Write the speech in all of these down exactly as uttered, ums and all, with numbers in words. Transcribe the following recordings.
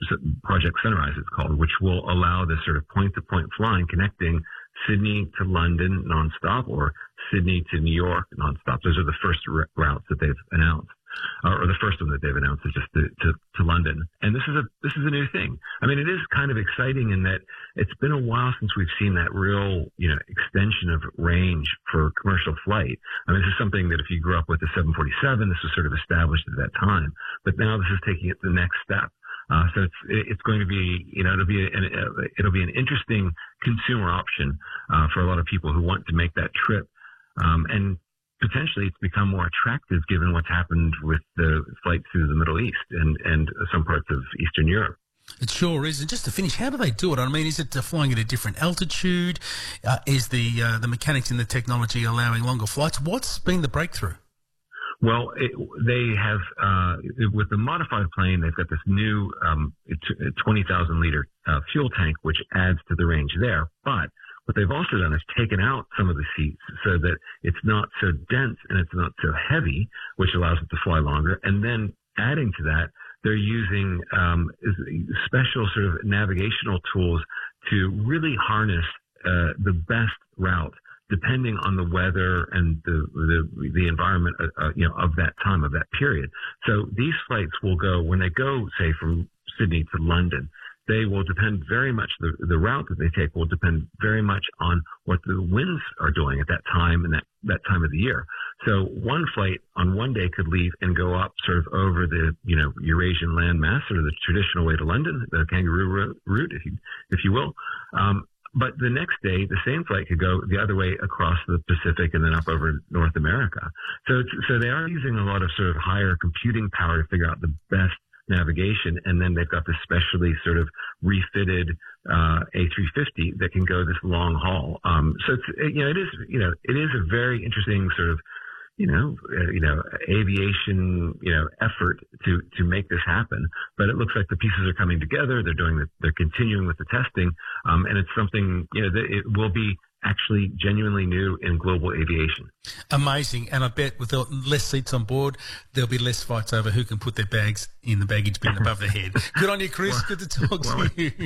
Project Sunrise, it's called, which will allow this sort of point-to-point flying connecting Sydney to London nonstop or Sydney to New York nonstop. Those are the first r- routes that they've announced. Uh, or the first one that they've announced is just to, to, to London. And this is a this is a new thing. I mean, it is kind of exciting in that it's been a while since we've seen that real, you know, extension of range for commercial flight. I mean, this is something that if you grew up with the seven forty-seven, this was sort of established at that time. But now this is taking it to the next step. Uh, so it's it's going to be, you know, it'll be an, it'll be an interesting consumer option uh, for a lot of people who want to make that trip. Um, and potentially it's become more attractive given what's happened with the flights through the Middle East and, and some parts of Eastern Europe. It sure is. And just to finish, how do they do it? I mean, is it uh, flying at a different altitude? Uh, is the uh, the mechanics and the technology allowing longer flights? What's been the breakthrough? Well, it, they have, uh, with the modified plane, they've got this new um, twenty thousand liter uh, fuel tank, which adds to the range there. But what they've also done is taken out some of the seats so that it's not so dense and it's not so heavy, which allows it to fly longer. And then adding to that, they're using um, special sort of navigational tools to really harness uh, the best route depending on the weather and the the, the environment, uh, uh, you know, of that time, of that period. So these flights will go, when they go, say, from Sydney to London, they will depend very much, the, the route that they take will depend very much on what the winds are doing at that time and that, that time of the year. So one flight on one day could leave and go up sort of over the, you know, Eurasian landmass, or the traditional way to London, the kangaroo route, if you, if you will. Um, but the next day, the same flight could go the other way across the Pacific and then up over North America. So, it's, so they are using a lot of sort of higher computing power to figure out the best navigation, and then they've got this specially sort of refitted uh, A three fifty that can go this long haul. Um, so it's, it, you know, it is, you know, it is a very interesting sort of, you know, uh, you know, aviation, you know, effort to to make this happen. But it looks like the pieces are coming together. They're doing the, they're continuing with the testing, um, and it's something, you know, that it will be actually genuinely new in global aviation. Amazing. And I bet with the less seats on board, there'll be less fights over who can put their bags in the baggage bin above their head. Good on you, Chris. Well, Good to talk well, to you.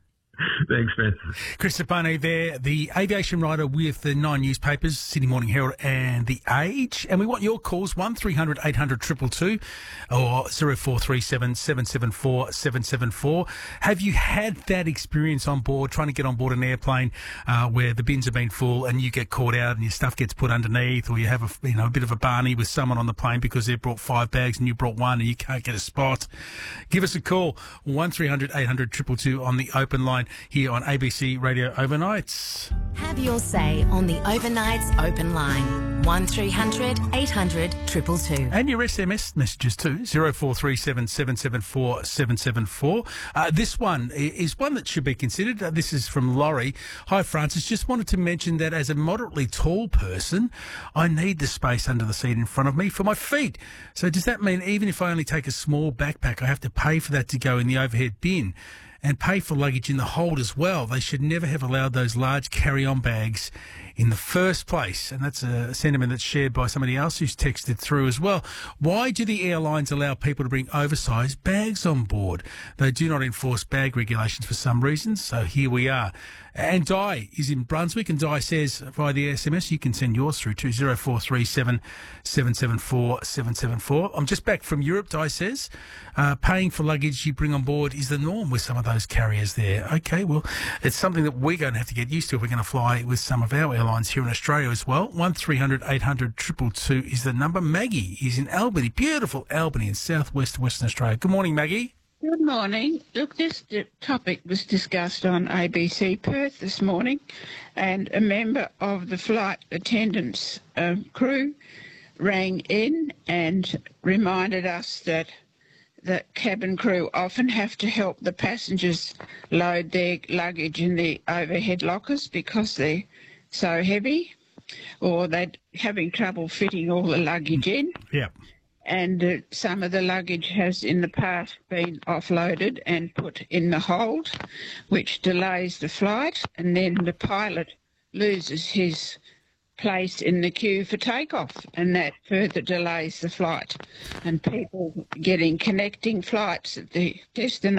Thanks, Francis. Chris Sapone there, the aviation writer with the nine newspapers, Sydney Morning Herald and The Age. And we want your calls, one three hundred eight hundred two two two or zero four three seven seven seven four seven seven four. Have you had that experience on board, trying to get on board an airplane uh, where the bins have been full and you get caught out and your stuff gets put underneath, or you have a, you know, a bit of a barney with someone on the plane because they've brought five bags and you brought one and you can't get a spot? Give us a call, one three hundred eight hundred two two two on the open line here on A B C Radio Overnights. Have your say on the Overnights open line, one three hundred eight hundred two two two. And your S M S messages too, zero four three seven seven seven four seven seven four. Uh, this one is one that should be considered. Uh, this is from Laurie. Hi, Francis. Just wanted to mention that as a moderately tall person, I need the space under the seat in front of me for my feet. So does that mean even if I only take a small backpack, I have to pay for that to go in the overhead bin? And pay for luggage in the hold as well. They should never have allowed those large carry-on bags in the first place. And that's a sentiment that's shared by somebody else who's texted through as well. Why do the airlines allow people to bring oversized bags on board? They do not enforce bag regulations for some reasons, so here we are. And Di is in Brunswick, and Di says via the S M S, you can send yours through to zero four three seven seven seven four seven seven four. I'm just back from Europe, Di says. Uh, paying for luggage you bring on board is the norm with some of those carriers there. Okay, well, it's something that we're going to have to get used to if we're going to fly with some of our airlines here in Australia as well. one three hundred eight hundred two two two is the number. Maggie is in Albany, beautiful Albany in southwest Western Australia. Good morning, Maggie. Good morning. Look, this d- topic was discussed on A B C Perth this morning, and a member of the flight attendants uh, crew rang in and reminded us that the cabin crew often have to help the passengers load their luggage in the overhead lockers because they're so heavy, or they're having trouble fitting all the luggage in. Yeah. And uh, some of the luggage has in the past been offloaded and put in the hold, which delays the flight, and then the pilot loses his place in the queue for takeoff, and that further delays the flight. And people getting connecting flights at the destination